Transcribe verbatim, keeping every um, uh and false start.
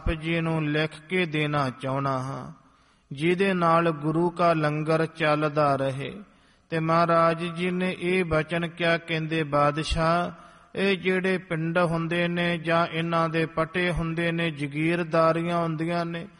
ਆਪ ਜੀ ਨੂੰ ਲਿਖ ਕੇ ਦੇਣਾ ਚਾਹੁੰਦਾ ਹਾਂ, ਜਿਹਦੇ ਨਾਲ ਗੁਰੂ ਕਾ ਲੰਗਰ ਚੱਲਦਾ ਰਹੇ। ਤੇ ਮਹਾਰਾਜ ਜੀ ਨੇ ਇਹ ਬਚਨ ਕਿਆ, ਕਹਿੰਦੇ ਬਾਦਸ਼ਾਹ, ਇਹ ਜਿਹੜੇ ਪਿੰਡ ਹੁੰਦੇ ਨੇ ਜਾਂ ਇਹਨਾਂ ਦੇ ਪਟੇ ਹੁੰਦੇ ਨੇ, ਜਗੀਰਦਾਰੀਆਂ ਹੁੰਦੀਆਂ ਨੇ,